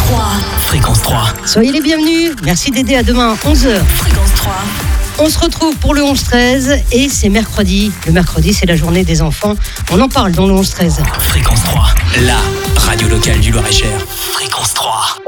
3. Fréquence 3. Soyez les bienvenus. Merci d'aider à demain 11h. Fréquence 3. On se retrouve pour le 11-13 et c'est mercredi. Le mercredi, c'est la journée des enfants. On en parle dans le 11-13. Fréquence 3. La radio locale du Loir-et-Cher. Fréquence 3.